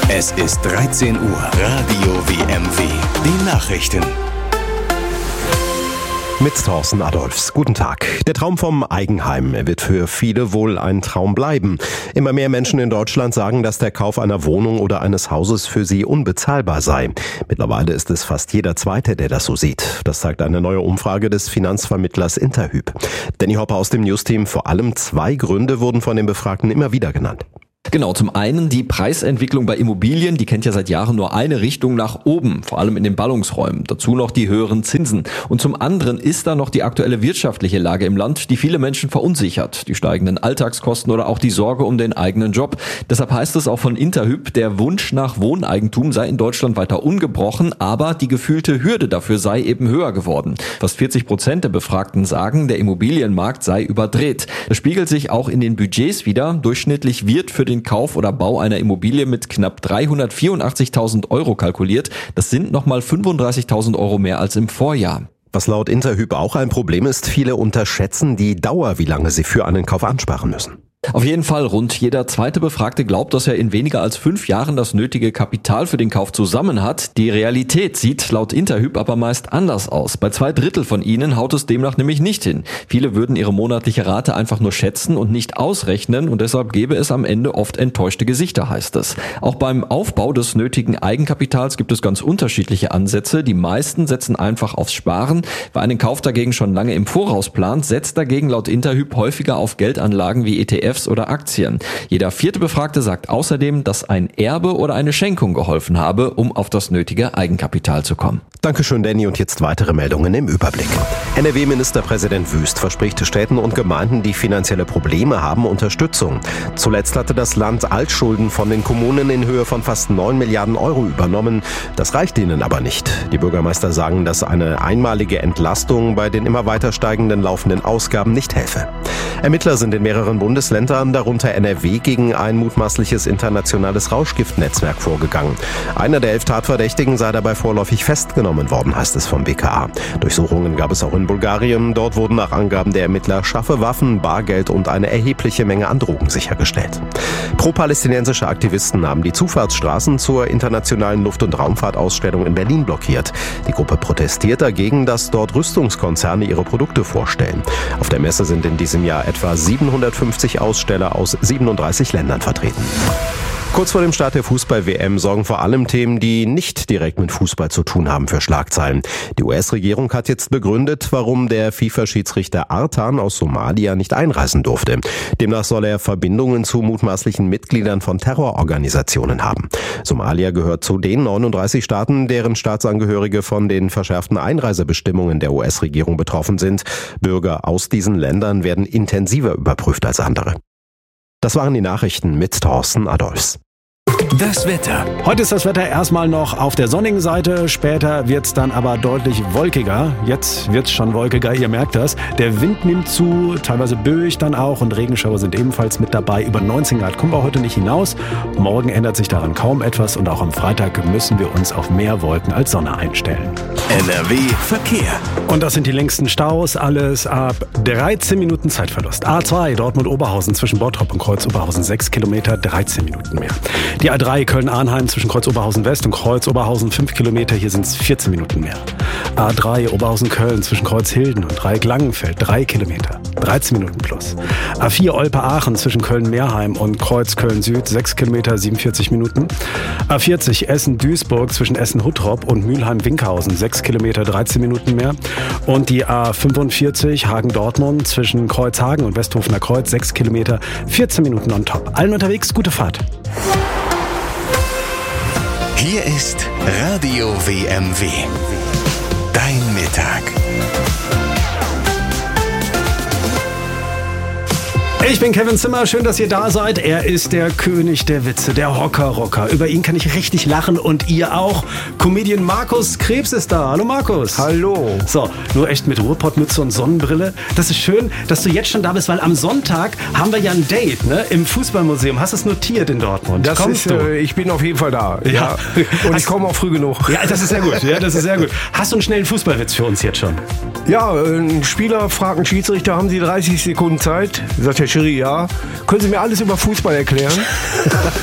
Es ist 13 Uhr. Radio WMW. Die Nachrichten. Mit Thorsten Adolfs. Guten Tag. Der Traum vom Eigenheim wird für viele wohl ein Traum bleiben. Immer mehr Menschen in Deutschland sagen, dass der Kauf einer Wohnung oder eines Hauses für sie unbezahlbar sei. Mittlerweile ist es fast jeder Zweite, der das so sieht. Das zeigt eine neue Umfrage des Finanzvermittlers Interhyp. Danny Hopper aus dem Newsteam. Vor allem 2 Gründe wurden von den Befragten immer wieder genannt. Genau, zum einen die Preisentwicklung bei Immobilien, die kennt ja seit Jahren nur eine Richtung nach oben, vor allem in den Ballungsräumen. Dazu noch die höheren Zinsen. Und zum anderen ist da noch die aktuelle wirtschaftliche Lage im Land, die viele Menschen verunsichert. Die steigenden Alltagskosten oder auch die Sorge um den eigenen Job. Deshalb heißt es auch von Interhyp, der Wunsch nach Wohneigentum sei in Deutschland weiter ungebrochen, aber die gefühlte Hürde dafür sei eben höher geworden. Fast 40% der Befragten sagen, der Immobilienmarkt sei überdreht. Das spiegelt sich auch in den Budgets wider. Durchschnittlich wird für den Kauf oder Bau einer Immobilie mit knapp 384.000 Euro kalkuliert. Das sind nochmal 35.000 Euro mehr als im Vorjahr. Was laut Interhyp auch ein Problem ist, viele unterschätzen die Dauer, wie lange sie für einen Kauf ansparen müssen. Auf jeden Fall, rund jeder zweite Befragte glaubt, dass er in weniger als 5 Jahren das nötige Kapital für den Kauf zusammen hat. Die Realität sieht laut Interhyp aber meist anders aus. Bei 2/3 von ihnen haut es demnach nämlich nicht hin. Viele würden ihre monatliche Rate einfach nur schätzen und nicht ausrechnen und deshalb gäbe es am Ende oft enttäuschte Gesichter, heißt es. Auch beim Aufbau des nötigen Eigenkapitals gibt es ganz unterschiedliche Ansätze. Die meisten setzen einfach aufs Sparen. Wer einen Kauf dagegen schon lange im Voraus plant, setzt dagegen laut Interhyp häufiger auf Geldanlagen wie ETFs oder Aktien. Jeder 4. Befragte sagt außerdem, dass ein Erbe oder eine Schenkung geholfen habe, um auf das nötige Eigenkapital zu kommen. Dankeschön, Danny. Und jetzt weitere Meldungen im Überblick. NRW-Ministerpräsident Wüst verspricht Städten und Gemeinden, die finanzielle Probleme haben, Unterstützung. Zuletzt hatte das Land Altschulden von den Kommunen in Höhe von fast 9 Milliarden Euro übernommen. Das reicht ihnen aber nicht. Die Bürgermeister sagen, dass eine einmalige Entlastung bei den immer weiter steigenden laufenden Ausgaben nicht helfe. Ermittler sind in mehreren Bundesländern, darunter NRW, gegen ein mutmaßliches internationales Rauschgiftnetzwerk vorgegangen. Einer der 11 Tatverdächtigen sei dabei vorläufig festgenommen worden, heißt es vom BKA. Durchsuchungen gab es auch in Bulgarien. Dort wurden nach Angaben der Ermittler scharfe Waffen, Bargeld und eine erhebliche Menge an Drogen sichergestellt. Pro-palästinensische Aktivisten haben die Zufahrtsstraßen zur internationalen Luft- und Raumfahrtausstellung in Berlin blockiert. Die Gruppe protestiert dagegen, dass dort Rüstungskonzerne ihre Produkte vorstellen. Auf der Messe sind in diesem Jahr etwa 750 Aussteller aus 37 Ländern vertreten. Kurz vor dem Start der Fußball-WM sorgen vor allem Themen, die nicht direkt mit Fußball zu tun haben, für Schlagzeilen. Die US-Regierung hat jetzt begründet, warum der FIFA-Schiedsrichter Artan aus Somalia nicht einreisen durfte. Demnach soll er Verbindungen zu mutmaßlichen Mitgliedern von Terrororganisationen haben. Somalia gehört zu den 39 Staaten, deren Staatsangehörige von den verschärften Einreisebestimmungen der US-Regierung betroffen sind. Bürger aus diesen Ländern werden intensiver überprüft als andere. Das waren die Nachrichten mit Thorsten Adolfs. Das Wetter. Heute ist das Wetter erstmal noch auf der sonnigen Seite, später wird's dann aber deutlich wolkiger. Jetzt wird's schon wolkiger, ihr merkt das. Der Wind nimmt zu, teilweise böig dann auch und Regenschauer sind ebenfalls mit dabei. Über 19 Grad kommen wir heute nicht hinaus. Morgen ändert sich daran kaum etwas und auch am Freitag müssen wir uns auf mehr Wolken als Sonne einstellen. NRW Verkehr. Und das sind die längsten Staus, alles ab 13 Minuten Zeitverlust. A2 Dortmund-Oberhausen zwischen Bottrop und Kreuz-Oberhausen 6 Kilometer, 13 Minuten mehr. Die A3 Köln-Arnheim zwischen Kreuz-Oberhausen West und Kreuz-Oberhausen 5 Kilometer, hier sind es 14 Minuten mehr. A3 Oberhausen-Köln zwischen Kreuz-Hilden und Dreieck-Langenfeld 3 Kilometer, 13 Minuten plus. A4 Olpe-Aachen zwischen Köln-Meerheim und Kreuz-Köln-Süd 6 Kilometer, 47 Minuten. A40 Essen-Duisburg zwischen Essen-Huttrop und Mülheim-Winkhausen 6 Kilometer, 13 Minuten mehr. Und die A45 Hagen-Dortmund zwischen Kreuzhagen und Westhofener Kreuz 6 Kilometer, 14 Minuten on top. Allen unterwegs, gute Fahrt. Hier ist Radio WMW. Dein Mittag. Ich bin Kevin Zimmer, schön, dass ihr da seid. Er ist der König der Witze, der Hocker-Rocker. Über ihn kann ich richtig lachen und ihr auch. Comedian Markus Krebs ist da. Hallo Markus. Hallo. So, nur echt mit Ruhrpottmütze und Sonnenbrille. Das ist schön, dass du jetzt schon da bist, weil am Sonntag haben wir ja ein Date, ne? Im Fußballmuseum. Hast du es notiert in Dortmund? Kommst du? Ich bin auf jeden Fall da. Ja. Und ich komme auch früh genug. Ja, das ist sehr gut. Ja, das ist sehr gut. Hast du einen schnellen Fußballwitz für uns jetzt schon? Ja, ein Spieler fragt einen Schiedsrichter, haben Sie 30 Sekunden Zeit? Sagt der Schiri, ja. Können Sie mir alles über Fußball erklären?